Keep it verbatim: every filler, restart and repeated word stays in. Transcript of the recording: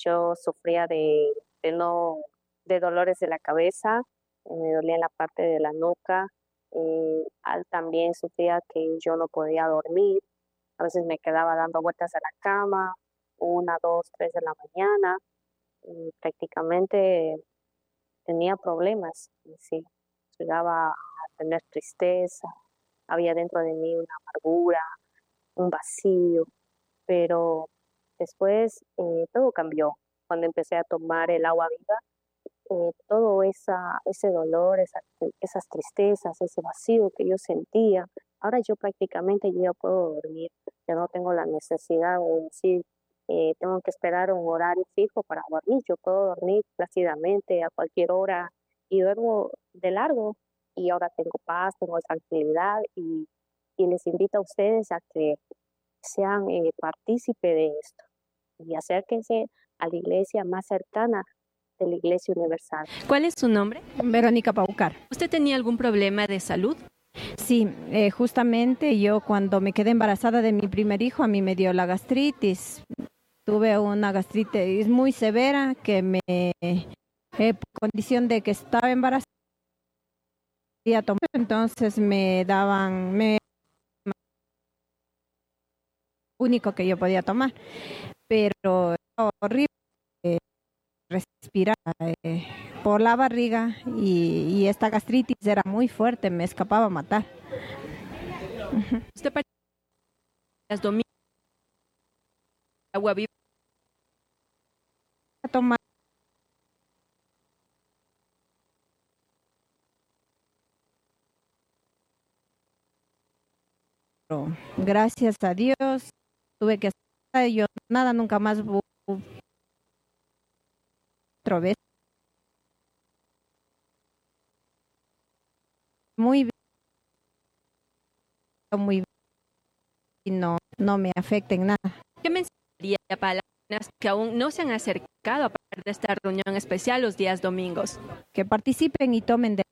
Yo sufría de, de no, de dolores de la cabeza, eh, me dolía en la parte de la nuca, eh, al- también sufría que yo no podía dormir, a veces me quedaba dando vueltas a la cama, una, dos, tres de la mañana, y prácticamente tenía problemas, y sí, llegaba a tener tristeza, había dentro de mí una amargura, un vacío, pero después eh, todo cambió cuando empecé a tomar el agua viva. Eh, todo esa, ese dolor, esa- esas tristezas, ese vacío que yo sentía, ahora yo prácticamente ya puedo dormir, ya no tengo la necesidad de decir, eh, tengo que esperar un horario fijo para dormir, yo puedo dormir plácidamente a cualquier hora y duermo de largo y ahora tengo paz, tengo tranquilidad y, y les invito a ustedes a que sean eh, partícipe de esto y acérquense a la iglesia más cercana de la Iglesia Universal. ¿Cuál es su nombre? Verónica Paucar. ¿Usted tenía algún problema de salud? Sí, eh, justamente yo cuando me quedé embarazada de mi primer hijo, a mí me dio la gastritis. Tuve una gastritis muy severa que me, eh, por condición de que estaba embarazada, podía tomar, entonces me daban, me único que yo podía tomar, pero era horrible eh, respirar eh, por la barriga y, y esta gastritis era muy fuerte, me escapaba a matar. ¿Usted participa los domingos de agua viva? A tomar gracias a Dios tuve que hacer yo nada nunca más vo- otra vez muy bien, muy bien y no no me afecta en nada. ¿Qué mensaje para las personas que aún no se han acercado a partir de esta reunión especial los días domingos? Que participen y tomen de